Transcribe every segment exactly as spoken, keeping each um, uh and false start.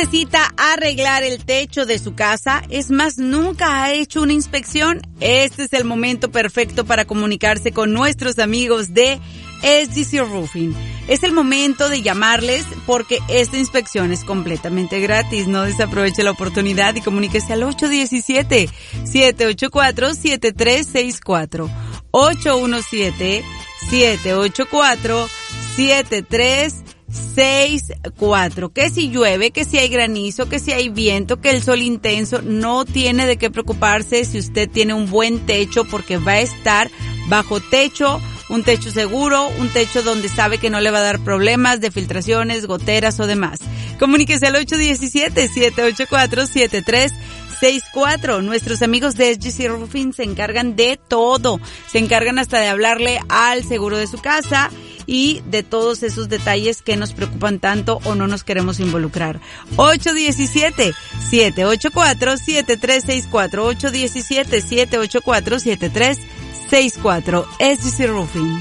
necesita arreglar el techo de su casa, es más, nunca ha hecho una inspección, este es el momento perfecto para comunicarse con nuestros amigos de S G C Roofing. Es el momento de llamarles porque esta inspección es completamente gratis. No desaproveche la oportunidad y comuníquese al ocho uno siete, siete ocho cuatro, siete tres seis cuatro. ocho uno siete, siete ocho cuatro, siete tres seis cuatro. Que si llueve, que si hay granizo, que si hay viento, que el sol intenso, no tiene de qué preocuparse si usted tiene un buen techo, porque va a estar bajo techo, un techo seguro, un techo donde sabe que no le va a dar problemas de filtraciones, goteras o demás. Comuníquese al ocho uno siete, siete ocho cuatro, siete tres seis cuatro. Nuestros amigos de S G C Roofing se encargan de todo. Se encargan hasta de hablarle al seguro de su casa y de todos esos detalles que nos preocupan tanto o no nos queremos involucrar. ocho uno siete, siete ocho cuatro, siete tres seis cuatro. ocho uno siete, siete ocho cuatro, siete tres seis cuatro. S G C Roofing.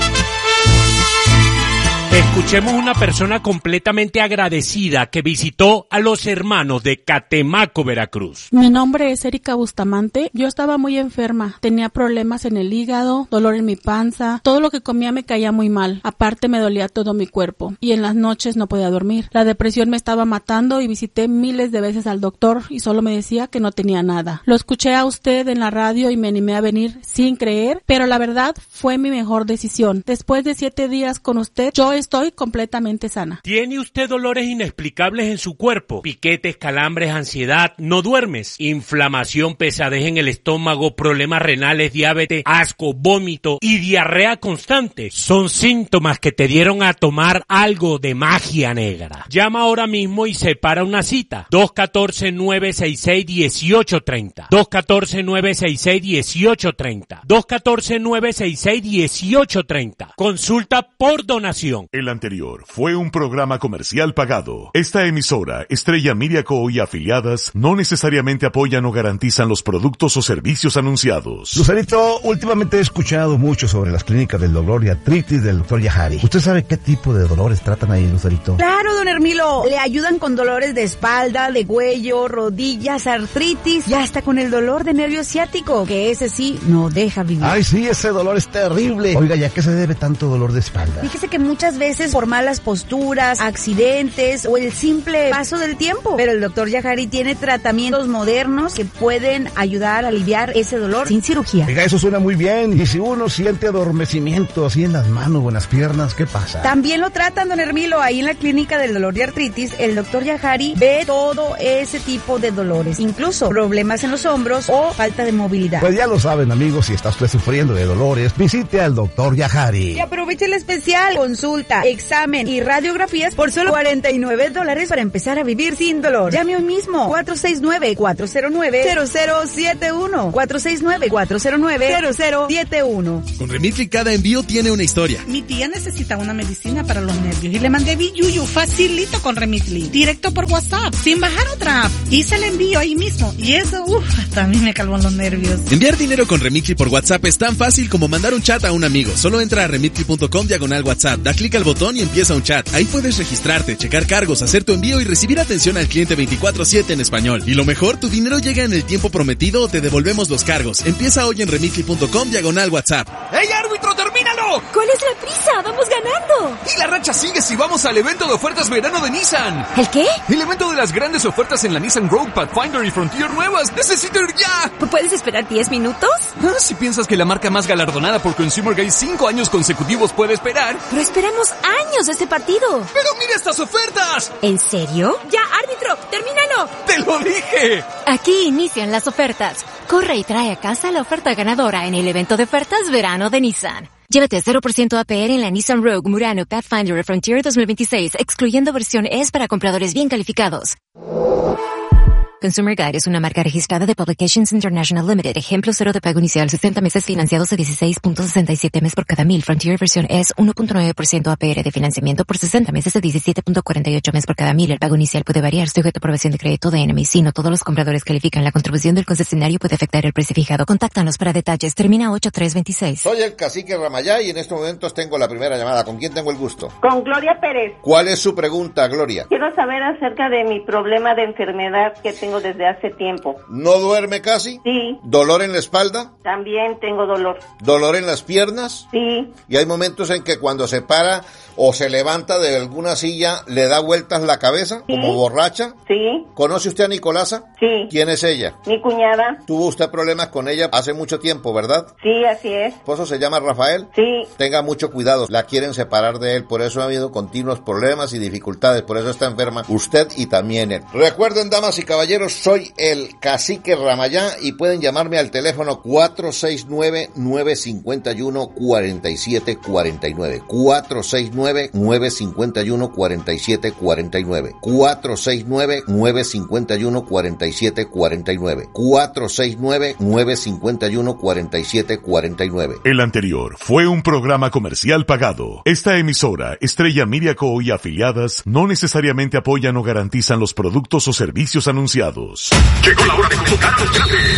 Escuchemos una persona completamente agradecida que visitó a los hermanos de Catemaco, Veracruz. Mi nombre es Erika Bustamante. Yo estaba muy enferma. Tenía problemas en el hígado, dolor en mi panza. Todo lo que comía me caía muy mal. Aparte me dolía todo mi cuerpo. Y en las noches no podía dormir. La depresión me estaba matando y visité miles de veces al doctor y solo me decía que no tenía nada. Lo escuché a usted en la radio y me animé a venir sin creer, pero la verdad fue mi mejor decisión. Después de siete días con usted, yo estoy completamente sana. ¿Tiene usted dolores inexplicables en su cuerpo? Piquetes, calambres, ansiedad, no duermes, inflamación, pesadez en el estómago, problemas renales, diabetes, asco, vómito y diarrea constante. Son síntomas que te dieron a tomar algo de magia negra. Llama ahora mismo y separa una cita. dos uno cuatro, nueve seis seis, uno ocho tres cero. dos uno cuatro, nueve seis seis, uno ocho tres cero. dos uno cuatro, nueve seis seis, uno ocho tres cero. Consulta por donación. El anterior fue un programa comercial pagado. Esta emisora, Estrella Media Co. y afiliadas, no necesariamente apoyan o garantizan los productos o servicios anunciados. Lucerito, últimamente he escuchado mucho sobre las clínicas del dolor y artritis del doctor Yahari. ¿Usted sabe qué tipo de dolores tratan ahí, Lucerito? Claro, don Hermilo. Le ayudan con dolores de espalda, de cuello, rodillas, artritis y hasta con el dolor de nervio ciático, que ese sí no deja vivir. Ay, sí, ese dolor es terrible. Oiga, ¿ya qué se debe tanto dolor de espalda? Fíjese que muchas veces por malas posturas, accidentes o el simple paso del tiempo. Pero el doctor Yahari tiene tratamientos modernos que pueden ayudar a aliviar ese dolor sin cirugía. Oiga, eso suena muy bien. Y si uno siente adormecimiento así en las manos o en las piernas, ¿qué pasa? También lo tratan, don Hermilo. Ahí en la clínica del dolor y artritis, el doctor Yahari ve todo ese tipo de dolores, incluso problemas en los hombros o falta de movilidad. Pues ya lo saben, amigos, si está usted sufriendo de dolores, visite al doctor Yahari. Y aproveche el especial, consulta, examen y radiografías por solo cuarenta y nueve dólares para empezar a vivir sin dolor. Llame hoy mismo, cuatro seis nueve, cuatro cero nueve, cero cero siete uno, cuatro seis nueve, cuatro cero nueve, cero cero siete uno. Con Remitly cada envío tiene una historia. Mi tía necesita una medicina para los nervios y le mandé Biyuyu facilito con Remitly, directo por WhatsApp, sin bajar otra app. Hice el envío ahí mismo y eso, uff, hasta a mí me calmó los nervios. Enviar dinero con Remitly por WhatsApp es tan fácil como mandar un chat a un amigo. Solo entra a remitly punto com diagonal WhatsApp, da clic al botón y empieza un chat. Ahí puedes registrarte, checar cargos, hacer tu envío y recibir atención al cliente veinticuatro siete en español. Y lo mejor, tu dinero llega en el tiempo prometido o te devolvemos los cargos. Empieza hoy en remitly punto com diagonal WhatsApp. ¡Ey, árbitro, termínalo! ¿Cuál es la prisa? ¡Vamos ganando! Y la racha sigue si vamos al evento de ofertas verano de Nissan. ¿El qué? El evento de las grandes ofertas en la Nissan Rogue, Pathfinder y Frontier nuevas. ¡Necesito ir ya! ¿Puedes esperar diez minutos? Ah, si piensas que la marca más galardonada por Consumer Guide cinco años consecutivos puede esperar. Pero esperamos años de este partido. ¡Pero mira estas ofertas! ¿En serio? ¡Ya, árbitro! ¡Termínalo! ¡Te lo dije! Aquí inician las ofertas. Corre y trae a casa la oferta ganadora en el evento de ofertas verano de Nissan. Llévate cero por ciento A P R en la Nissan Rogue, Murano, Pathfinder y Frontier dos mil veintiséis, excluyendo versión S para compradores bien calificados. Consumer Guide es una marca registrada de Publications International Limited. Ejemplo cero de pago inicial, sesenta meses financiados a dieciséis punto sesenta y siete meses por cada mil. Frontier versión es uno punto nueve por ciento A P R de financiamiento por sesenta meses a diecisiete punto cuarenta y ocho meses por cada mil. El pago inicial puede variar sujeto a aprobación de crédito de N M I C. No todos los compradores califican. La contribución del concesionario puede afectar el precio fijado. Contáctanos para detalles. Termina ocho tres veintiséis. Soy el cacique Ramayá y en estos momentos tengo la primera llamada. ¿Con quién tengo el gusto? Con Gloria Pérez. ¿Cuál es su pregunta, Gloria? Quiero saber acerca de mi problema de enfermedad que tengo desde hace tiempo. ¿No duerme casi? Sí. ¿Dolor en la espalda? También tengo dolor. ¿Dolor en las piernas? Sí. Y hay momentos en que cuando se para o se levanta de alguna silla le da vueltas la cabeza, sí, como borracha. Sí. ¿Conoce usted a Nicolasa? Sí. ¿Quién es ella? Mi cuñada. ¿Tuvo usted problemas con ella hace mucho tiempo, verdad? Sí, así es. ¿Su esposo se llama Rafael? Sí. Tenga mucho cuidado, la quieren separar de él, por eso ha habido continuos problemas y dificultades, por eso está enferma usted y también él. Recuerden, damas y caballeros, soy el cacique Ramayá y pueden llamarme al teléfono cuatro seis nueve, nueve cinco uno, cuatro siete cuatro nueve, cuatro seis nueve, nueve cinco uno, cuatro siete cuatro nueve, cuatro seis nueve, nueve cinco uno, cuatro siete cuatro nueve, cuatro seis nueve, nueve cinco uno, cuatro siete cuatro nueve. El anterior fue un programa comercial pagado. Esta emisora, Estrella Miriaco y afiliadas, no necesariamente apoyan o garantizan los productos o servicios anunciados. Llegó la hora de convocar a los grandes.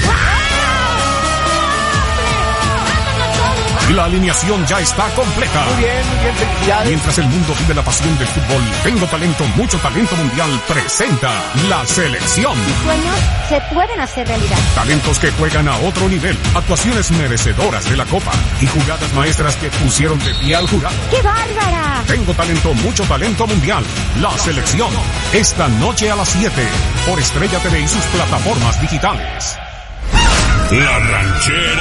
La alineación ya está completa. Muy bien, muy bien, felicidades. Mientras el mundo vive la pasión del fútbol, Tengo Talento, Mucho Talento Mundial presenta la selección. Tus sueños se pueden hacer realidad. Talentos que juegan a otro nivel, actuaciones merecedoras de la Copa y jugadas maestras que pusieron de pie al jurado. ¡Qué bárbara! Tengo Talento, Mucho Talento Mundial, la selección. Esta noche a las siete, por Estrella T V y sus plataformas digitales. La Ranchera.